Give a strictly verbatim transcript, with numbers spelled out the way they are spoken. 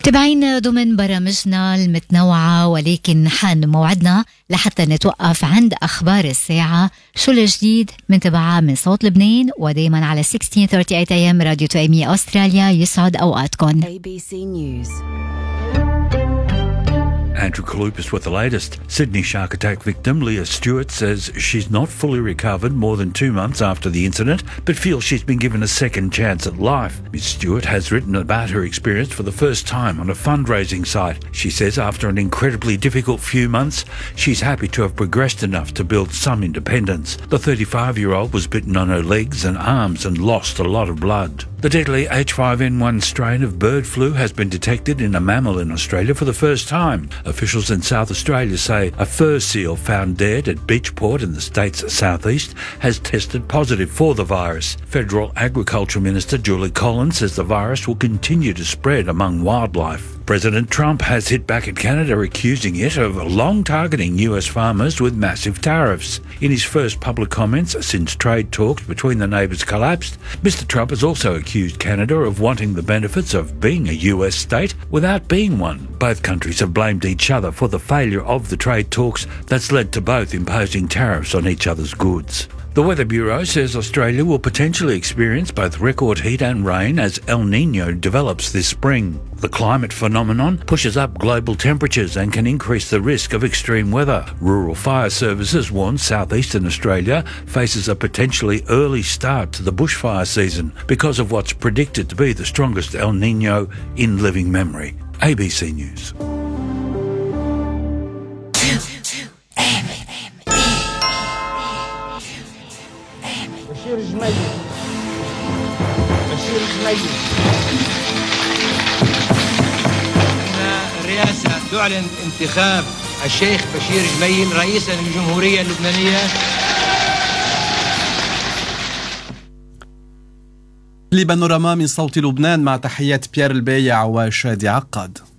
تابعين ضمن برامجنا المتنوعة، ولكن حان موعدنا لحتى نتوقف عند أخبار الساعة. شو الجديد من تبعها من صوت لبنان ودايما على ستة عشر ثلاثين إيه إم راديو تو إم أستراليا. يسعد أوقاتكم. A B C News. Andrew Kalupis with the latest. Sydney shark attack victim Leah Stewart says she's not fully recovered more than two months after the incident, but feels she's been given a second chance at life. Miss Stewart has written about her experience for the first time on a fundraising site. She says after an incredibly difficult few months, she's happy to have progressed enough to build some independence. The thirty-five-year-old was bitten on her legs and arms and lost a lot of blood. The deadly H five N one strain of bird flu has been detected in a mammal in Australia for the first time. Officials in South Australia say a fur seal found dead at Beachport in the state's southeast has tested positive for the virus. Federal Agriculture Minister Julie Collins says the virus will continue to spread among wildlife. President Trump has hit back at Canada, accusing it of long targeting U S farmers with massive tariffs. In his first public comments since trade talks between the neighbours collapsed, Mister Trump has also accused Canada of wanting the benefits of being a U S state without being one. Both countries have blamed each other for the failure of the trade talks that's led to both imposing tariffs on each other's goods. The Weather Bureau says Australia will potentially experience both record heat and rain as El Niño develops this spring. The climate phenomenon pushes up global temperatures and can increase the risk of extreme weather. Rural Fire Services warns southeastern Australia faces a potentially early start to the bushfire season because of what's predicted to be the strongest El Niño in living memory. A B C News. بشير جميل بشير جميل الرئاسة تعلن انتخاب الشيخ بشير جميل رئيسا للجمهورية اللبنانية. لبانوراما من صوت لبنان مع تحيات بيير البايع وشادي عقاد.